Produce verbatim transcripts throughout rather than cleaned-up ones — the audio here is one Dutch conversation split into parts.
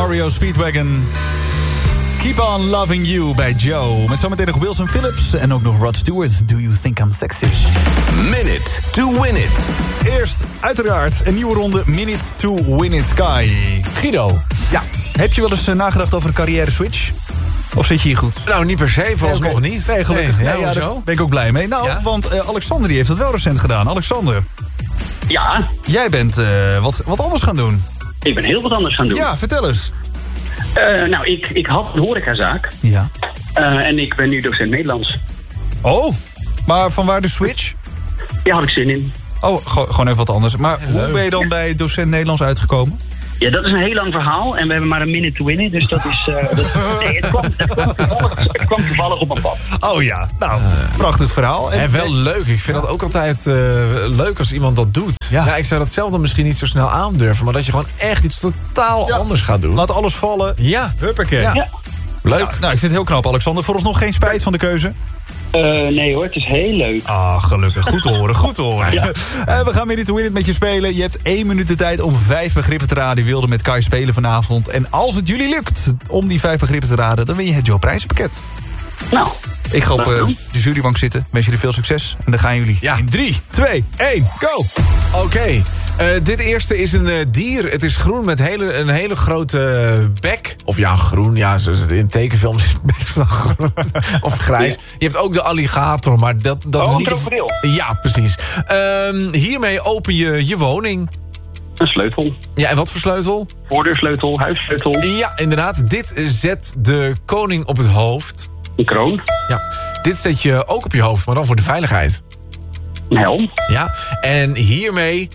R E O Speedwagon. Keep on loving you bij Joe. Met zometeen nog Wilson Phillips en ook nog Rod Stewart. Do you think I'm sexy? Minute to win it. Eerst uiteraard een nieuwe ronde Minute to win it, Kai. Guido. Ja. Heb je wel eens uh, nagedacht over een carrière switch? Of zit je hier goed? Nou, niet per se, vooralsnog nee, okay. niet. Nee, gelukkig. Nee, nee, ja, daar ben ik ook blij mee. Nou, ja? want uh, Alexander die heeft dat wel recent gedaan. Alexander. Ja. Jij bent uh, wat, wat anders gaan doen. Ik ben heel wat anders gaan doen. Ja, vertel eens. Uh, nou, ik, ik had een horecazaak. Ja. Uh, en ik ben nu docent Nederlands. Oh, maar van waar de switch? Ja, had ik zin in. Oh, go- gewoon even wat anders. Maar ja, hoe ben je dan bij docent Nederlands uitgekomen? Ja, dat is een heel lang verhaal. En we hebben maar een minute to winnen. Dus dat is... Uh, dat, nee, het kwam, het, kwam toevallig, het kwam toevallig op een pad. Oh ja, nou, uh, prachtig verhaal. En, en wel leuk. Ik vind ja. dat ook altijd uh, leuk als iemand dat doet. Ja. ja, ik zou dat zelf dan misschien niet zo snel aandurven. Maar dat je gewoon echt iets totaal ja. anders gaat doen. Laat alles vallen. Ja. Huppakee. Ja. Ja. Leuk. Ja, nou, ik vind het heel knap, Alexander. Vooralsnog geen spijt van de keuze? Uh, nee hoor, het is heel leuk. Ah, gelukkig. Goed te horen, goed te horen. Ja. Uh, we gaan Minute to Win It met je spelen. Je hebt één minuut de tijd om vijf begrippen te raden. Je wilde met Kai spelen vanavond. En als het jullie lukt om die vijf begrippen te raden, dan win je het Joe prijzenpakket. Nou. Ik ga op uh, de jurybank zitten. Wens jullie veel succes. En dan gaan jullie ja. in drie, twee, één, go! Oké. Okay. Uh, dit eerste is een uh, dier. Het is groen met hele, een hele grote uh, bek. Of ja, groen. Ja, in tekenfilms is het meestal groen. Of grijs. Je hebt ook de alligator, maar dat, dat oh, is niet... een krokodil. Ja, precies. Uh, hiermee open je je woning. Een sleutel. Ja, en wat voor sleutel? Voordeursleutel, huissleutel. Ja, inderdaad. Dit zet de koning op het hoofd. Een kroon. Ja. Dit zet je ook op je hoofd, maar dan voor de veiligheid. Een helm. Ja, en hiermee...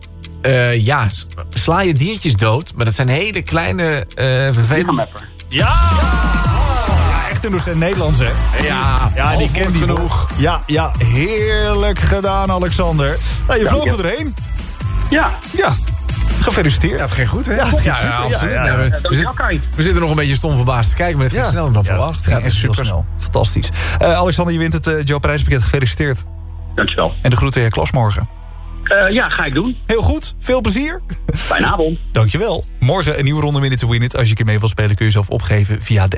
Uh, ja, sla je diertjes dood. Maar dat zijn hele kleine uh, vervelende... Ja! Ja, echt een docent Nederlands, hè? Ja, ja die kent die genoeg. Ja, ja, heerlijk gedaan, Alexander. Nou, je vloog er doorheen. Ja. Ja. Gefeliciteerd. Ja, het ging goed, hè? Ja, het ging ja, super. ja, absoluut. Ja, ja, ja. Nee, we, ja, we, zit, we zitten nog een beetje stom verbaasd te kijken, maar het ging ja. sneller dan verwacht. Het gaat echt super snel. Fantastisch. Uh, Alexander, je wint het uh, Joe prijzenpakket. Gefeliciteerd. Dankjewel. En de groeten in je klas morgen. Uh, ja, ga ik doen. Heel goed. Veel plezier. Fijne avond. Dankjewel. Morgen een nieuwe ronde Minute to Win It. Als je een keer mee wilt spelen kun je jezelf opgeven via de